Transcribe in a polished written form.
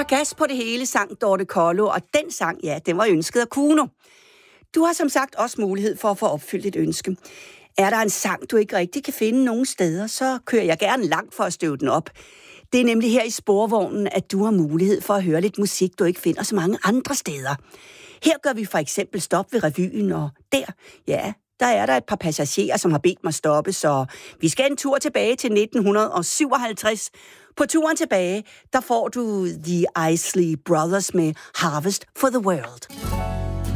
gas på det hele, sang Dorte Kollo, og den sang, ja, den var ønsket af Kuno. Du har som sagt også mulighed for at få opfyldt et ønske. Er der en sang, du ikke rigtig kan finde nogen steder, så kører jeg gerne langt for at støve den op. Det er nemlig her i sporvognen, at du har mulighed for at høre lidt musik, du ikke finder så mange andre steder. Her gør vi for eksempel stop ved revyen, og der er der et par passagerer, som har bedt mig stoppe, så vi skal en tur tilbage til 1957. På turen tilbage, der får du The Isley Brothers med Harvest for the World.